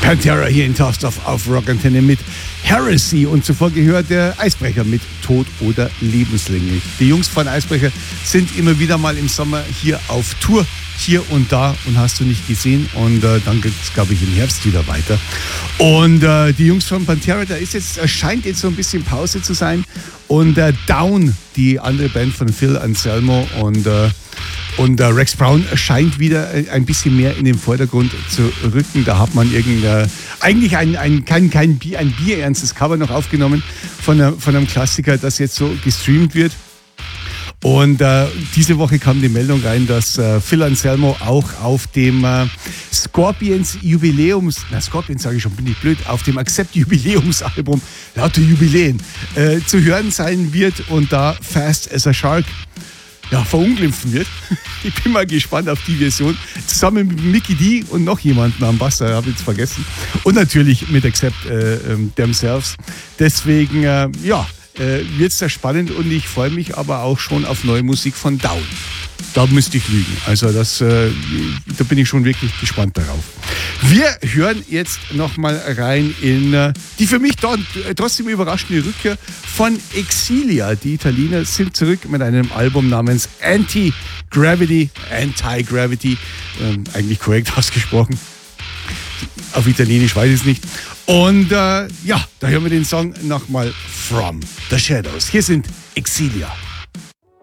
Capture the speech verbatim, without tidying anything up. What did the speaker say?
Pantera hier in Torsdorf auf Rock Antenne mit Heresy und zuvor gehört der Eisbrecher mit Tod oder lebenslänglich. Die Jungs von Eisbrecher sind immer wieder mal im Sommer hier auf Tour, hier und da und hast du nicht gesehen und äh, dann geht es, glaube ich, im Herbst wieder weiter. Und äh, die Jungs von Pantera, da ist jetzt, scheint jetzt so ein bisschen Pause zu sein und äh, Down, die andere Band von Phil Anselmo und äh, Und äh, Rex Brown scheint wieder ein bisschen mehr in den Vordergrund zu rücken. Da hat man irgendein, eigentlich ein, ein, kein, kein Bier, ein bierernstes Cover noch aufgenommen von, einer, von einem Klassiker, das jetzt so gestreamt wird. Und äh, diese Woche kam die Meldung rein, dass äh, Phil Anselmo auch auf dem äh, Scorpions Jubiläums, na Scorpions sage ich schon, bin ich blöd, auf dem Accept Jubiläumsalbum, lauter Jubiläen, äh, zu hören sein wird und da Fast as a Shark ja, verunglimpfen wird. Ich bin mal gespannt auf die Version. Zusammen mit Mickey D und noch jemanden am Bass, da habe ich jetzt vergessen. Und natürlich mit Accept äh, ähm, Themselves. Deswegen, äh, ja, äh, wird es sehr spannend und ich freue mich aber auch schon auf neue Musik von Down. Da müsste ich lügen. Also das, äh, da bin ich schon wirklich gespannt darauf. Wir hören jetzt nochmal rein in äh, die für mich dort, äh, trotzdem überraschende Rückkehr von Exilia. Die Italiener sind zurück mit einem Album namens Anti-Gravity, Anti-Gravity, ähm, eigentlich korrekt ausgesprochen. Auf Italienisch weiß ich es nicht. Und äh, ja, da hören wir den Song nochmal From the Shadows. Hier sind Exilia.